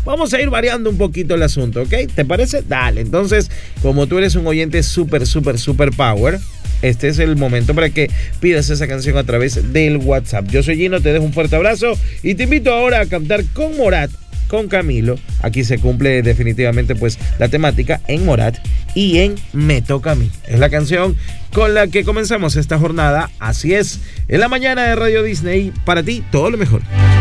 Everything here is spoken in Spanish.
vamos a ir variando un poquito el asunto, ¿ok? ¿Te parece? Dale. Entonces, como tú eres un oyente súper power, este es el momento para que pidas esa canción a través del WhatsApp. Yo soy Gino, te dejo un fuerte abrazo y te invito ahora a cantar con Morat, con Camilo. Aquí se cumple definitivamente pues la temática en Morat y en Me Toca a Mí. Es la canción con la que comenzamos esta jornada. Así es, en la mañana de Radio Disney, para ti todo lo mejor.